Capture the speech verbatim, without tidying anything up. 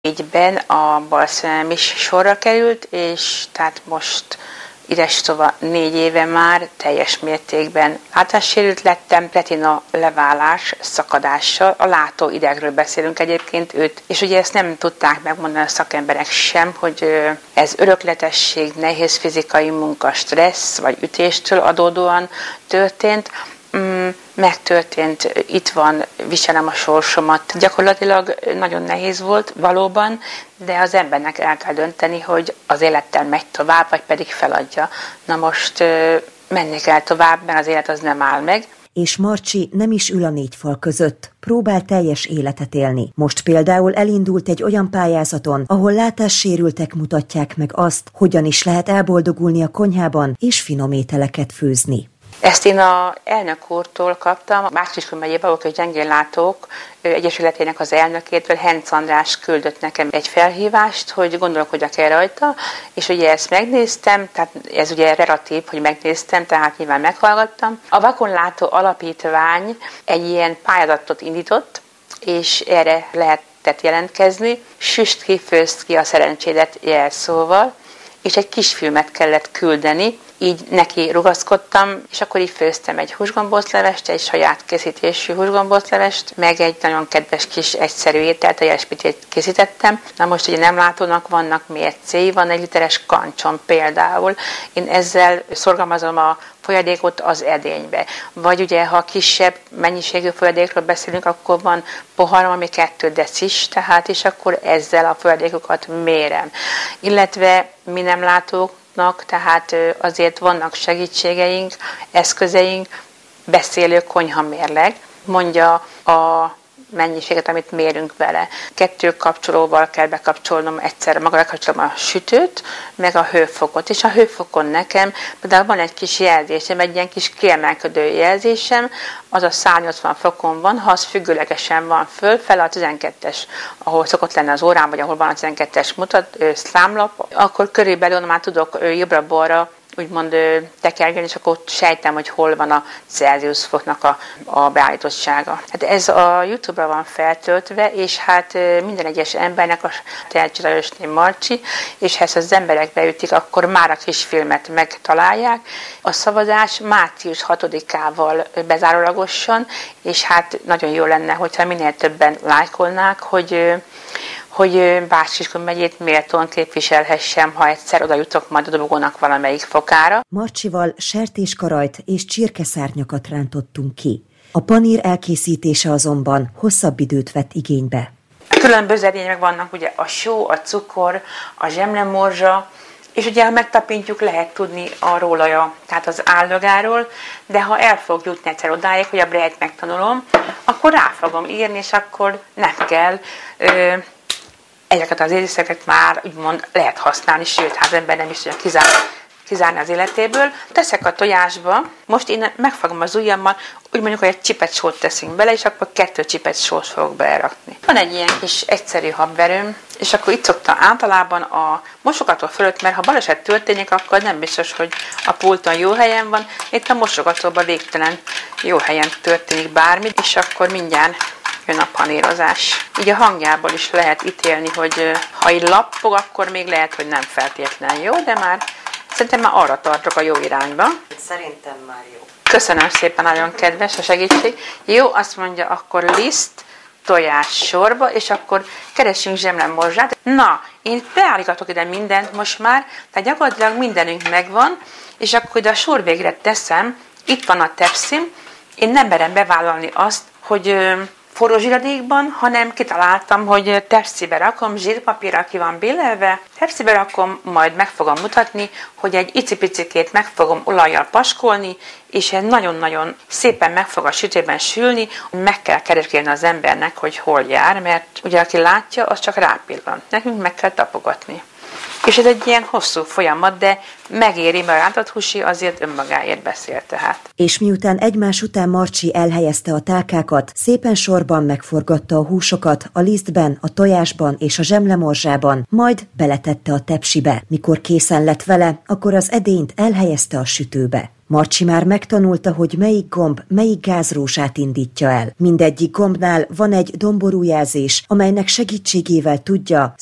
négyben a bal szemem is sorra került, és tehát most idestova négy éve már teljes mértékben látássérült lettem, retina leválás, szakadással, a látóidegről beszélünk egyébként őt, és ugye ezt nem tudták megmondani a szakemberek sem, hogy ez örökletesség, nehéz fizikai munka, stressz vagy ütéstől adódóan történt. Mm, megtörtént, itt van, viselem a sorsomat. Gyakorlatilag nagyon nehéz volt valóban, de az embernek el kell dönteni, hogy az élettel megy tovább, vagy pedig feladja. Na most menni kell tovább, mert az élet az nem áll meg. És Marcsi nem is ül a négy fal között, próbál teljes életet élni. Most például elindult egy olyan pályázaton, ahol látássérültek mutatják meg azt, hogyan is lehet elboldogulni a konyhában és finom ételeket főzni. Ezt én az elnök úrtól kaptam, a Bács-Kiskun megyében, ahol a gyengénlátók egyesületének az elnökétől, Henc András küldött nekem egy felhívást, hogy gondolkodjak el rajta, és ugye ezt megnéztem, tehát ez ugye relatív, hogy megnéztem, tehát nyilván meghallgattam. A Vakonlátó Alapítvány egy ilyen pályázatot indított, és erre lehetett jelentkezni. Süst ki, főzd ki a szerencsédet jelszóval, és egy kisfilmet kellett küldeni, így neki rugaszkodtam, és akkor így főztem egy húsgombóclevest, egy saját készítésű húsgombóclevest, meg egy nagyon kedves kis egyszerű ételt, a jelspitét készítettem. Na most ugye nem látónak vannak mércéi, van egy literes kancsom például. Én ezzel szorgalmazom a folyadékot az edénybe. Vagy ugye, ha kisebb mennyiségű folyadékról beszélünk, akkor van poharam, ami kettő decis, tehát és akkor ezzel a folyadékokat mérem. Illetve mi nem látók, tehát azért vannak segítségeink, eszközeink, beszélő konyhamérleg, mondja a mennyiséget, amit mérünk vele. Kettő kapcsolóval kell bekapcsolnom egyszerre, maga bekapcsolom a sütőt, meg a hőfokot. És a hőfokon nekem például van egy kis jelzésem, egy ilyen kis kiemelkedő jelzésem, az a száz nyolcvan fokon van, ha az függőlegesen van föl, fel a tizenkettes, ahol szokott lenni az órán, vagy ahol van a tizenkettes mutat, számlap, akkor körülbelül már tudok jobbra-balra úgymond tekergeni, és akkor sejtem, hogy hol van a Celsius foknak a, a beállítottsága. Hát ez a YouTube-ra van feltöltve, és hát minden egyes embernek a tehetségesen Marcsi, és ha ezt az emberek beütik, akkor már a kis filmet megtalálják. A szavazás március hatodikával bezárólagosan, és hát nagyon jó lenne, hogyha minél többen lájkolnák, hogy hogy Bács-Kiskun megyét méltóan képviselhessem, ha egyszer oda jutok majd a dobogónak valamelyik fokára. Marcsival sertéskarajt és csirkeszárnyakat rántottunk ki. A panír elkészítése azonban hosszabb időt vett igénybe. Különböző edények vannak, ugye a só, a cukor, a zsemlemorzsa, és ugye, ha megtapintjuk, lehet tudni arról, a, tehát az állagáról, de ha el fog jutni egyszer odáig, hogy a brejt megtanulom, akkor rá fogom írni, és akkor nem kell ö, ezeket az érzéseket már úgymond lehet használni, sőt, hát az ember nem is tudja kizárni, kizárni az életéből. Teszek a tojásba, most én megfogom az ujjammal, úgy mondjuk, hogy egy csipet sót teszünk bele, és akkor kettő csipet sót fogok belerakni. Van egy ilyen kis egyszerű habverőm, és akkor itt szoktam általában a mosogató fölött, mert ha baleset történik, akkor nem biztos, hogy a pulton jó helyen van. Itt a mosogatóban végtelen jó helyen történik bármi, és akkor mindjárt jön a panírozás. Így a hangjából is lehet ítélni, hogy ha így lappog, akkor még lehet, hogy nem feltétlenül jó, de már szerintem már arra tartok a jó irányba. Szerintem már jó. Köszönöm szépen, nagyon kedves a segítség. Jó, azt mondja, akkor liszt, tojás sorba, és akkor keressünk zsemlemorzsát. Na, én beállítatok ide mindent most már, tehát gyakorlatilag mindenünk megvan, és akkor ide a sor végre teszem, itt van a tepszim, én nem merem bevállalni azt, hogy forró zsíradékban, hanem kitaláltam, hogy tepszibe rakom, zsírpapírra ki van bélelve, tepszibe rakom, majd meg fogom mutatni, hogy egy icipicikét meg fogom olajjal paskolni, és ez nagyon-nagyon szépen meg fog a sütőben sülni, meg kell keresgélni az embernek, hogy hol jár, mert ugye aki látja, az csak rápillant. Nekünk meg kell tapogatni. És ez egy ilyen hosszú folyamat, de megéri, mert a rántott húsi azért önmagáért beszél tehát. És miután egymás után Marcsi elhelyezte a tálkákat, szépen sorban megforgatta a húsokat a lisztben, a tojásban és a zsemlemorzsában, majd beletette a tepsibe. Mikor készen lett vele, akkor az edényt elhelyezte a sütőbe. Marcsi már megtanulta, hogy melyik gomb melyik gázrósát indítja el. Mindegyik gombnál van egy domború jelzés, amelynek segítségével tudja,